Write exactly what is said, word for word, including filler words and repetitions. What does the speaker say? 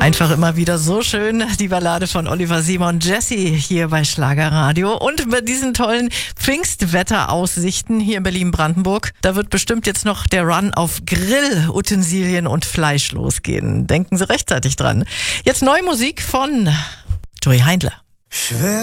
Einfach immer wieder so schön, die Ballade von Oliver Simon, Jessie hier bei Schlagerradio. Und bei diesen tollen Pfingstwetteraussichten hier in Berlin-Brandenburg, da wird bestimmt jetzt noch der Run auf Grillutensilien und Fleisch losgehen. Denken Sie rechtzeitig dran. Jetzt neue Musik von Joey Heindler. Schwer